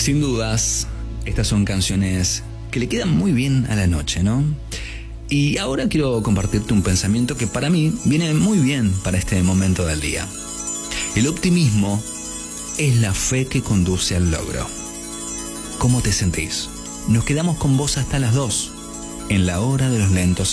Sin dudas, estas son canciones que le quedan muy bien a la noche, ¿no? Y ahora quiero compartirte un pensamiento que para mí viene muy bien para este momento del día. El optimismo es la fe que conduce al logro. ¿Cómo te sentís? Nos quedamos con vos hasta las 2, en la hora de los lentos